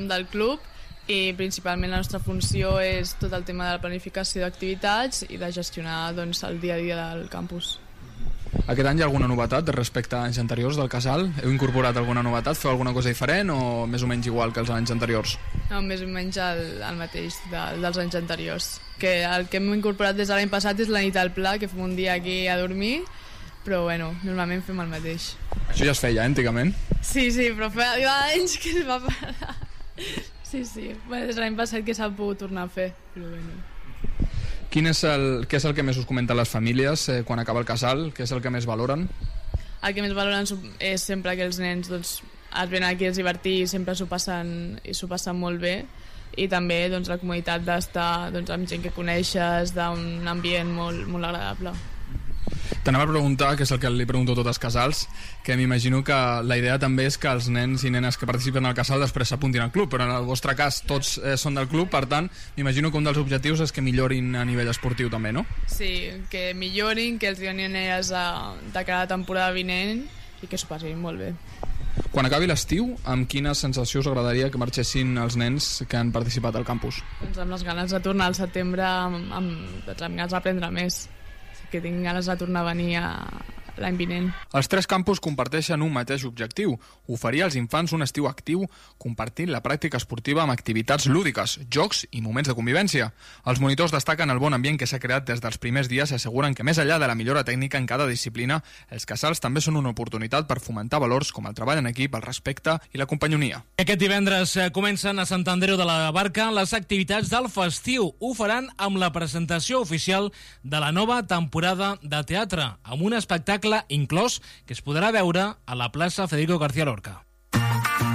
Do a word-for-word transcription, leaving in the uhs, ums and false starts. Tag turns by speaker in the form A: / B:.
A: del club i principalment la nostra funció és tot el tema de la planificació d'activitats i de gestionar doncs, el dia a dia del campus.
B: Aquest any hi ha alguna novetat respecte a anys anteriors del casal? Heu incorporat alguna novetat? Feu alguna cosa diferent o més o menys igual que els anys anteriors?
A: No, més o menys el, el mateix de, dels anys anteriors. Que el que hem incorporat des de l'any passat és la nit al pla, que fem un dia aquí a dormir, però bueno, normalment fem el mateix.
B: Això ja es feia, eh, antigament?
A: Sí, sí, però fa anys que es va parar. Sí, sí, bueno, des de l'any passat que s'ha pogut tornar a fer, però bueno.
B: Quin és el, què és el que més us comenten les famílies eh, quan acaba el casal? Què és el que més valoren?
A: El que més valoren és sempre que els nens doncs, es venen aquí a divertir i sempre s'ho passen, i s'ho passen molt bé, i també doncs, la comoditat d'estar doncs, amb gent que coneixes, d'un ambient molt, molt agradable.
B: T'anava a preguntar, que és el que li pregunto a tots els casals, que m'imagino que la idea també és que els nens i nenes que participen al casal després s'apuntin al club, però en el vostre cas tots eh, són del club, per tant, m'imagino que un dels objectius és que millorin a nivell esportiu també, no?
A: Sí, que millorin, que els donin idees de, de cada temporada vinent i que s'ho passin molt bé.
B: Quan acabi l'estiu, amb quines sensacions us agradaria que marxessin els nens que han participat al campus?
A: Doncs amb les ganes de tornar al setembre, amb, amb, doncs amb ganes d'aprendre més, que tinc ganes de tornar a venir a l'any vinent.
B: Els tres campus comparteixen un mateix objectiu, oferir als infants un estiu actiu compartint la pràctica esportiva amb activitats lúdiques, jocs i moments de convivència. Els monitors destaquen el bon ambient que s'ha creat des dels primers dies i asseguren que més enllà de la millora tècnica en cada disciplina, els casals també són una oportunitat per fomentar valors com el treball en equip, el respecte i la companyonia.
C: Aquest divendres comencen a Sant Andreu de la Barca les activitats del festiu. Ho faran amb la presentació oficial de la nova temporada de teatre, amb un espectacle inclòs que es podrà veure a la plaça Federico García Lorca.